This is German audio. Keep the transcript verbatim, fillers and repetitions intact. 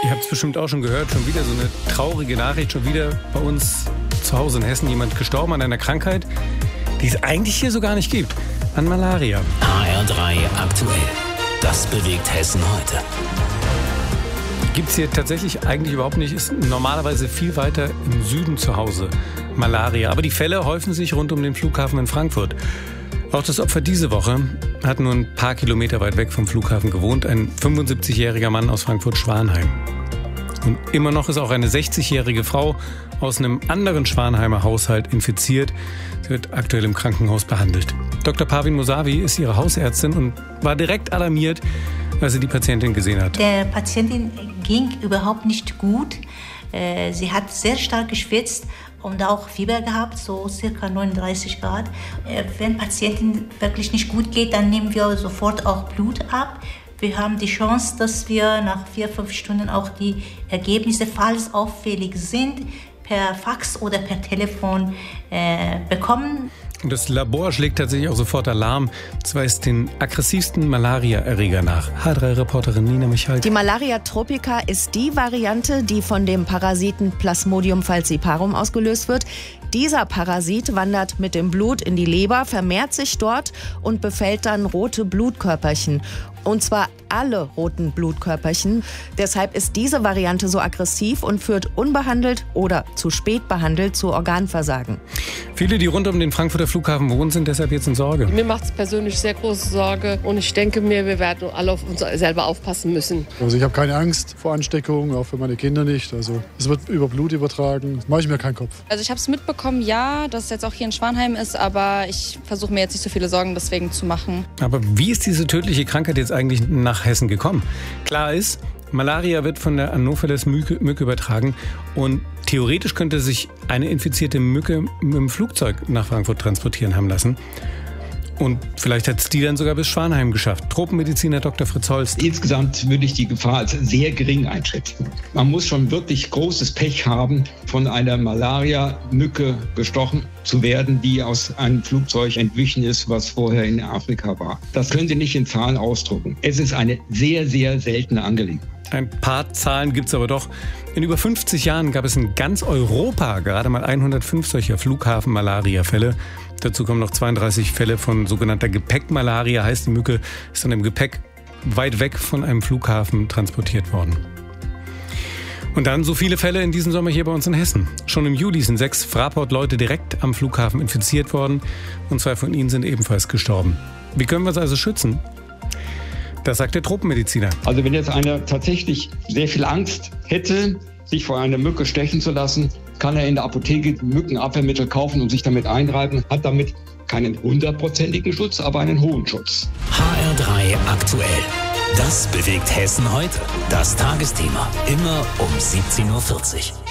Ihr habt es bestimmt auch schon gehört, schon wieder so eine traurige Nachricht, schon wieder bei uns zu Hause in Hessen jemand gestorben an einer Krankheit, die es eigentlich hier so gar nicht gibt, an Malaria. H R drei aktuell. Das bewegt Hessen heute. Gibt es hier tatsächlich eigentlich überhaupt nicht, ist normalerweise viel weiter im Süden zu Hause, Malaria. Aber die Fälle häufen sich rund um den Flughafen in Frankfurt. Auch das Opfer diese Woche hat nur ein paar Kilometer weit weg vom Flughafen gewohnt, ein fünfundsiebzigjähriger Mann aus Frankfurt-Schwanheim. Und immer noch ist auch eine sechzigjährige Frau aus einem anderen Schwanheimer Haushalt infiziert. Sie wird aktuell im Krankenhaus behandelt. Doktor Parvin Mosavi ist ihre Hausärztin und war direkt alarmiert, als sie die Patientin gesehen hat. Der Patientin ging überhaupt nicht gut. Sie hat sehr stark geschwitzt und auch Fieber gehabt, so circa neununddreißig Grad. Wenn Patientin wirklich nicht gut geht, dann nehmen wir sofort auch Blut ab. Wir haben die Chance, dass wir nach vier, fünf Stunden auch die Ergebnisse, falls auffällig sind, per Fax oder per Telefon äh, bekommen. Das Labor schlägt tatsächlich auch sofort Alarm. Es weist den aggressivsten Malaria-Erreger nach. H drei Reporterin Nina Michalke. Die Malaria tropica ist die Variante, die von dem Parasiten Plasmodium falciparum ausgelöst wird. Dieser Parasit wandert mit dem Blut in die Leber, vermehrt sich dort und befällt dann rote Blutkörperchen. Und zwar alle roten Blutkörperchen. Deshalb ist diese Variante so aggressiv und führt unbehandelt oder zu spät behandelt zu Organversagen. Viele, die rund um den Frankfurter Flughafen wohnen, sind deshalb jetzt in Sorge. Mir macht es persönlich sehr große Sorge und ich denke mir, wir werden alle auf uns selber aufpassen müssen. Also ich habe keine Angst vor Ansteckung, auch für meine Kinder nicht. Also es wird über Blut übertragen, mache ich mir keinen Kopf. Also ich habe es mitbekommen, ja, dass es jetzt auch hier in Schwanheim ist, aber ich versuche mir jetzt nicht so viele Sorgen deswegen zu machen. Aber wie ist diese tödliche Krankheit jetzt eigentlich nach Hessen gekommen? Klar ist, Malaria wird von der Anopheles-Mücke Mücke übertragen und theoretisch könnte sich eine infizierte Mücke mit dem Flugzeug nach Frankfurt transportieren haben lassen. Und vielleicht hat es die dann sogar bis Schwanheim geschafft. Tropenmediziner Doktor Fritz Holst. Insgesamt würde ich die Gefahr als sehr gering einschätzen. Man muss schon wirklich großes Pech haben, von einer Malaria-Mücke bestochen zu werden, die aus einem Flugzeug entwichen ist, was vorher in Afrika war. Das können Sie nicht in Zahlen ausdrücken. Es ist eine sehr, sehr seltene Angelegenheit. Ein paar Zahlen gibt es aber doch. In über fünfzig Jahren gab es in ganz Europa gerade mal hundertfünf solcher Flughafen-Malaria-Fälle. Dazu kommen noch zweiunddreißig Fälle von sogenannter Gepäckmalaria. Heißt, die Mücke ist dann im Gepäck weit weg von einem Flughafen transportiert worden. Und dann so viele Fälle in diesem Sommer hier bei uns in Hessen. Schon im Juli sind sechs Fraport-Leute direkt am Flughafen infiziert worden und zwei von ihnen sind ebenfalls gestorben. Wie können wir uns also schützen? Das sagt der Tropenmediziner. Also wenn jetzt einer tatsächlich sehr viel Angst hätte, sich vor einer Mücke stechen zu lassen, kann er in der Apotheke Mückenabwehrmittel kaufen und sich damit einreiben, hat damit keinen hundertprozentigen Schutz, aber einen hohen Schutz. H R drei aktuell. Das bewegt Hessen heute. Das Tagesthema. Immer um siebzehn Uhr vierzig.